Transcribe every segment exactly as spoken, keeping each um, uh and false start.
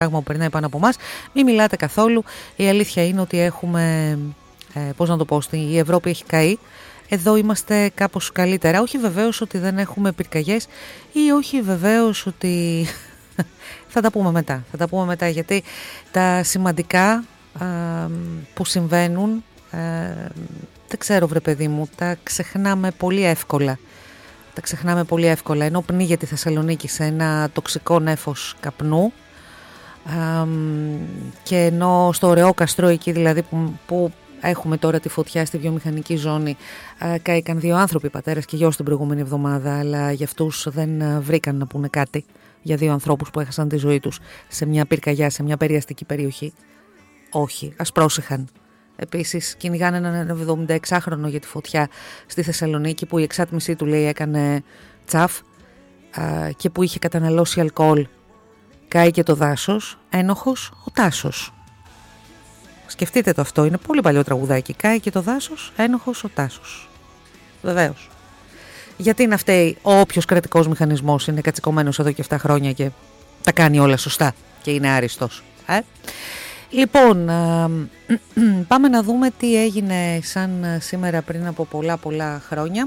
πράγμα που περνάει πάνω από εμάς. Μην μιλάτε καθόλου. Η αλήθεια είναι ότι έχουμε, ε, πώς να το πω, η Ευρώπη έχει καεί. Εδώ είμαστε κάπως καλύτερα. Όχι βεβαίως ότι δεν έχουμε πυρκαγιές ή όχι βεβαίως ότι... θα τα πούμε μετά. Θα τα πούμε μετά γιατί τα σημαντικά ε, που συμβαίνουν, ε, δεν ξέρω βρε παιδί μου, τα ξεχνάμε πολύ εύκολα. Τα ξεχνάμε πολύ εύκολα. Ενώ πνίγεται η Θεσσαλονίκη σε ένα τοξικό νέφος καπνού ε, και ενώ στο ωραίο καστρό εκεί δηλαδή που... που έχουμε τώρα τη φωτιά στη βιομηχανική ζώνη. Κάηκαν δύο άνθρωποι, πατέρας και γιος την προηγούμενη εβδομάδα, αλλά για αυτούς δεν βρήκαν να πούνε κάτι για δύο ανθρώπους που έχασαν τη ζωή τους σε μια πυρκαγιά, σε μια περιαστική περιοχή. Όχι, ας πρόσεχαν. Επίσης κυνηγάνε έναν εβδομηνταεξάχρονο για τη φωτιά στη Θεσσαλονίκη που η εξάτμισή του λέει έκανε τσαφ και που είχε καταναλώσει αλκοόλ. Κάει και το δάσος, ένοχος ο Τάσος. Σκεφτείτε το αυτό, είναι πολύ παλιό τραγουδάκι. Κάει και το δάσος, ένοχος ο Τάσος. Βεβαίως. Γιατί να φταίει όποιος κρατικός μηχανισμός είναι κατσικωμένος εδώ και επτά χρόνια και τα κάνει όλα σωστά και είναι άριστος. Ε? Λοιπόν, α, πάμε να δούμε τι έγινε σαν σήμερα πριν από πολλά πολλά χρόνια.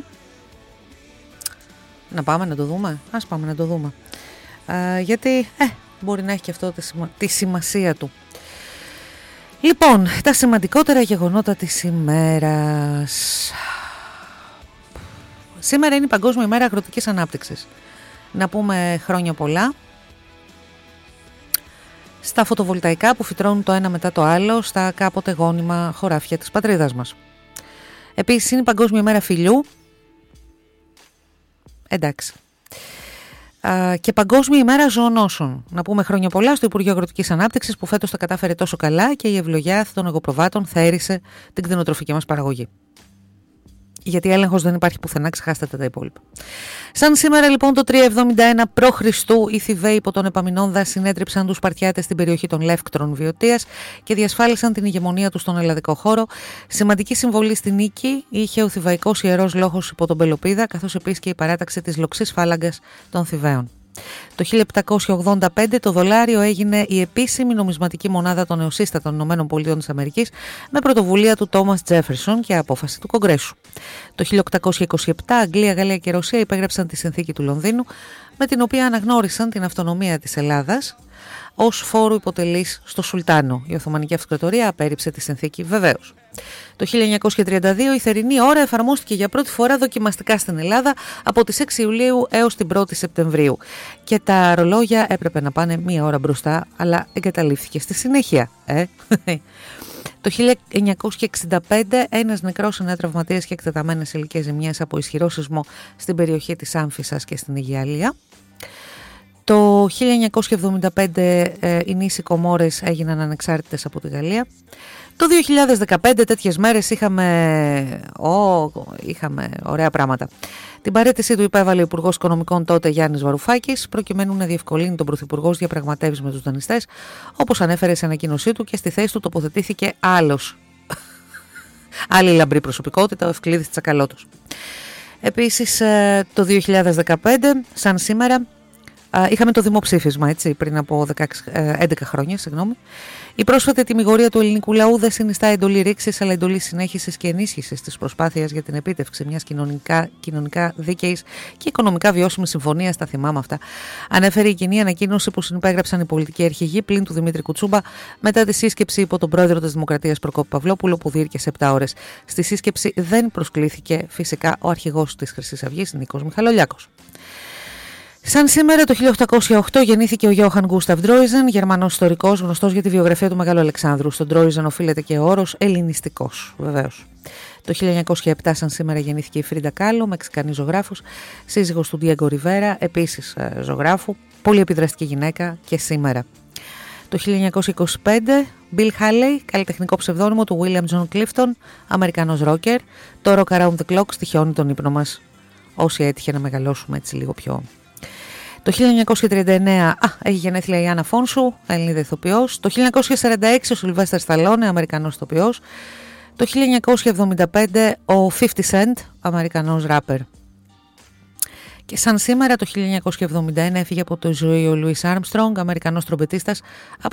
Να πάμε να το δούμε. Ας πάμε να το δούμε. Α, γιατί ε, μπορεί να έχει και αυτό τη, σημα... τη σημασία του. Λοιπόν, τα σημαντικότερα γεγονότα της ημέρας. Σήμερα είναι η Παγκόσμια ημέρα αγροτικής ανάπτυξης. Να πούμε χρόνια πολλά στα φωτοβολταϊκά που φυτρώνουν το ένα μετά το άλλο στα κάποτε γόνιμα χωράφια της πατρίδας μας. Επίσης είναι η Παγκόσμια ημέρα φιλιού. Εντάξει. Και Παγκόσμια ημέρα ζωονόσων. Να πούμε χρόνια πολλά στο Υπουργείο Αγροτικής Ανάπτυξης που φέτος τα κατάφερε τόσο καλά και η ευλογιά των εγωπροβάτων θέρισε την κτηνοτροφική μας παραγωγή. Γιατί έλεγχος δεν υπάρχει πουθενά, ξεχάστε τα υπόλοιπα. Σαν σήμερα λοιπόν το τριακόσια εβδομήντα ένα π.Χ. οι Θηβαίοι υπό τον Επαμεινόνδα συνέτριψαν τους Σπαρτιάτες στην περιοχή των Λεύκτρων Βιωτίας και διασφάλισαν την ηγεμονία τους στον ελλαδικό χώρο. Σημαντική συμβολή στη νίκη είχε ο Θηβαϊκός Ιερός Λόγος υπό τον Πελοπίδα, καθώς επίσης και η παράταξη της Λοξής Φάλαγγας των Θηβαίων. Το χίλια επτακόσια ογδόντα πέντε το δολάριο έγινε η επίσημη νομισματική μονάδα των νεοσύστατων ΗΠΑ με πρωτοβουλία του Τόμας Τζέφερσον και απόφαση του Κογκρέσου. Το χίλια οκτακόσια είκοσι επτά Αγγλία, Γαλλία και Ρωσία υπέγραψαν τη συνθήκη του Λονδίνου με την οποία αναγνώρισαν την αυτονομία της Ελλάδας ως φόρου υποτελής στο Σουλτάνο. Η Οθωμανική Αυτοκρατορία απέρριψε τη συνθήκη βεβαίως. Το χίλια εννιακόσια τριάντα δύο η θερινή ώρα εφαρμόστηκε για πρώτη φορά δοκιμαστικά στην Ελλάδα από τις έξι Ιουλίου έως την πρώτη Σεπτεμβρίου και τα ρολόγια έπρεπε να πάνε μία ώρα μπροστά, αλλά εγκαταλείφθηκε στη συνέχεια. Ε? Το χίλια εννιακόσια εξήντα πέντε ένας νεκρός, εννέα τραυματίες και εκτεταμένες ηλικές ζημιές από ισχυρό σεισμό στην περιοχή της Άμφισσας και στην Αιγιαλία. Το χίλια εννιακόσια εβδομήντα πέντε ε, οι νήσοι Κομόρες έγιναν ανεξάρτητες από τη Γαλλία. Το δύο χιλιάδες δεκαπέντε τέτοιες μέρες είχαμε, oh, είχαμε ωραία πράγματα. Την παραίτησή του υπέβαλε ο Υπουργός Οικονομικών τότε Γιάννης Βαρουφάκης, προκειμένου να διευκολύνει τον Πρωθυπουργό στις διαπραγματεύσεις με τους δανειστές, όπως ανέφερε σε ανακοίνωσή του, και στη θέση του τοποθετήθηκε άλλος. Άλλη λαμπρή προσωπικότητα, ο Ευκλήδης Τσακαλώτος. Επίσης το δύο χιλιάδες δεκαπέντε, σαν σήμερα, είχαμε το δημοψήφισμα, έτσι, πριν από έντεκα χρόνια, συγγνώμη. Η πρόσφατη τιμιγορία του ελληνικού λαού δεν συνιστά εντολή ρήξης, αλλά εντολή συνέχισης και ενίσχυσης της προσπάθειας για την επίτευξη μιας κοινωνικά, κοινωνικά δίκαιης και οικονομικά βιώσιμης συμφωνίας. Τα θυμάμαι αυτά. Ανέφερε η κοινή ανακοίνωση που συνυπέγραψαν οι πολιτικοί αρχηγοί πλην του Δημήτρη Κουτσούμπα μετά τη σύσκεψη υπό τον πρόεδρο της Δημοκρατίας Προκόπη Παυλόπουλο, που διήρκεσε επτά ώρες. Στη σύσκεψη δεν προσκλήθηκε φυσικά ο αρχηγός της Χρυσής Αυγής, Νίκος Μιχαλολιάκος. Σαν σήμερα το χίλια οκτακόσια οκτώ γεννήθηκε ο Γιώχαν Γκούσταβ Ντρόιζεν, Γερμανός ιστορικός, γνωστός για τη βιογραφία του Μεγάλου Αλεξάνδρου. Στον Ντρόιζεν οφείλεται και ο όρος ελληνιστικός, βεβαίως. Το χίλια εννιακόσια επτά σαν σήμερα γεννήθηκε η Φρίντα Κάλο, Μεξικανή ζωγράφος, σύζυγος του Ντιέγκο Ριβέρα, επίσης ζωγράφου, πολύ επιδραστική γυναίκα και σήμερα. Το χίλια εννιακόσια είκοσι πέντε Bill Haley, καλλιτεχνικό ψευδόνυμο του William John Clifton, Αμερικανός ρόκερ. Το Rock Around the Clock στοιχιώνει τον ύπνο μας, όσοι έτυχε να μεγαλώσουμε έτσι λίγο πιο. Το χίλια εννιακόσια τριάντα εννέα α, έχει γενέθλια η Άννα Φόνσου, Ελληνίδα ηθοποιός. Το χίλια εννιακόσια σαράντα έξι ο Σιλβέστερ Σταλόνε, Αμερικανός ηθοποιός. Το χίλια εννιακόσια εβδομήντα πέντε ο πενήντα Cent, Αμερικανός ράπερ. Και σαν σήμερα το χίλια εννιακόσια εβδομήντα ένα έφυγε από τη ζωή ο Λούις Άρμστρονγκ, Αμερικανός τρομπετίστας,